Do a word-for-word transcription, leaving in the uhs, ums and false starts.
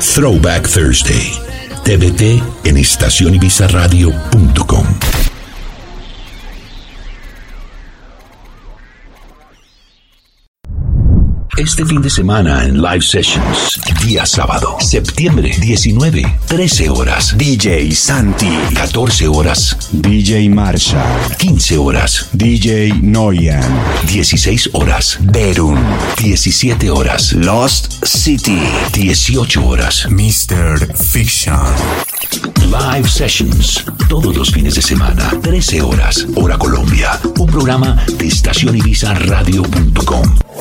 Throwback Thursday. T V T en estación ibiza radio punto com. Este fin de semana en Live Sessions, día sábado, septiembre diecinueve, trece horas. D J Santi. catorce horas. D J Marshall. quince horas. D J Noyan. dieciséis horas. Berun. diecisiete horas. Lost City. dieciocho horas. mister Fiction. Live Sessions, todos los fines de semana, trece horas, hora Colombia. Un programa de estación ibiza radio punto com.